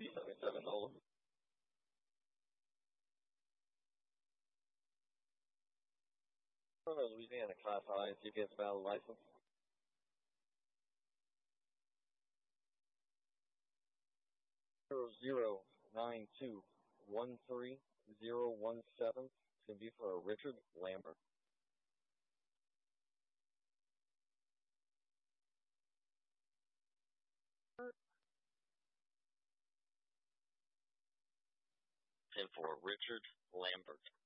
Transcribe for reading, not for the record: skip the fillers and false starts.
77 Nola. Louisiana Class I GPS valid license. 009213 It's gonna be for Richard Lambert. And for Richard Lambert.